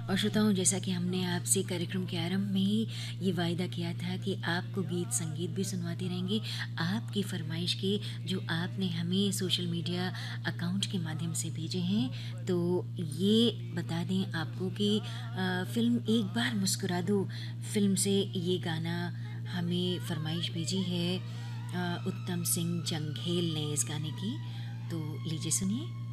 और श्रोताओं, जैसा कि हमने आपसे कार्यक्रम के आरंभ में ही ये वायदा किया था कि आपको गीत संगीत भी सुनवाते रहेंगे, आपकी फरमाइश के जो आपने हमें सोशल मीडिया अकाउंट के माध्यम से भेजे हैं। तो ये बता दें आपको कि फ़िल्म एक बार मुस्कुरा दो फ़िल्म से ये गाना हमें फरमाइश भेजी है उत्तम सिंह जंघेल ने इस गाने की। तो लीजिए सुनिए।